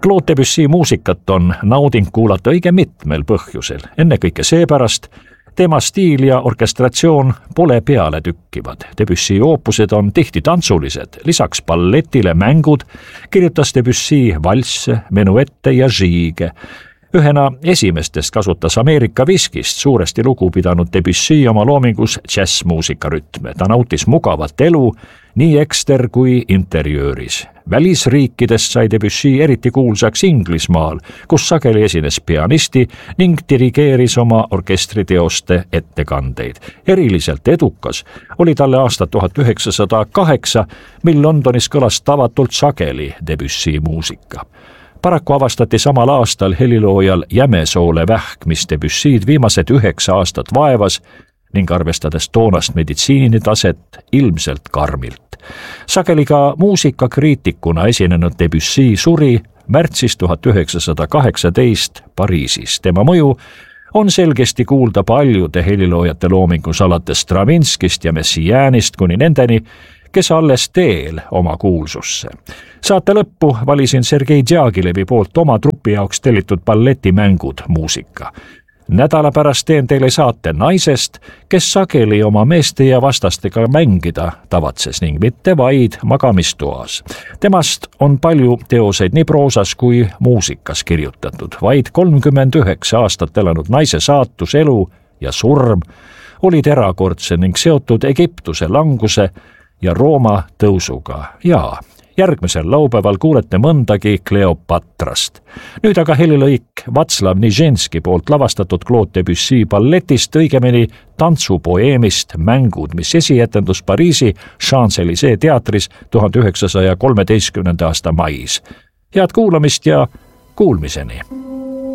Claude Debussy muusikat on nauding kuulata õige mitmel põhjusel, ennekõike seepärast, tema stiil ja orkestratsioon pole pealetükkivad. Debussy oopused on tihti tantsulised, lisaks balletile mängud kirjutas Debussy valsse, menuette ja žiige. Ühena esimestest kasutas Ameerika viskist suuresti lugu pidanud Debussy oma loomingus džässmuusika rütme. Ta nautis mugavat elu nii ekster- kui interjööris. Välisriikidest sai Debussy eriti kuulsaks Inglismaal, kus sageli esines pianisti ning dirigeeris oma orkestriteoste ettekandeid. Eriliselt edukas oli talle aasta 1908, mil Londonis kõlas tavatult sageli Debussy muusika. Paraku avastati samal aastal heliloojal jämesoole vähk, mis Debussy'd viimased 9 aastat vaevas ning arvestades toonast meditsiinitaset ilmselt karmilt. Sageli ka muusikakriitikuna esinenud Debussy suri märtsis 1918 Pariisis. Tema mõju on selgesti kuulda paljude heliloojate loomingus alates Stravinskist ja Messiaenist kuni nendeni, kes alles teel oma kuulsusse. Saate lõppu valisin Sergei Djagilevi poolt oma trupi jaoks tellitud balletimängud muusika. Nädala pärast teen teile saate naisest, kes sageli oma meeste ja vastastega mängida tavatses ning mitte vaid magamistoas. Temast on palju teoseid nii proosas kui muusikas kirjutatud. Vaid 39 aastat elanud naise saatus, elu ja surm olid erakordse ning seotud Egiptuse languse ja Rooma tõusuga. Ja järgmisel laupäeval kuulete mõndagi Kleopatrast. Nüüd aga helilõik Václav Nižinski poolt lavastatud Claude Debussy balletist, õigemini tantsupoeemist Mängud, mis esietendus Pariisi Champs-Élysées teatris 1913. aasta mais. Head kuulamist ja kuulmiseni!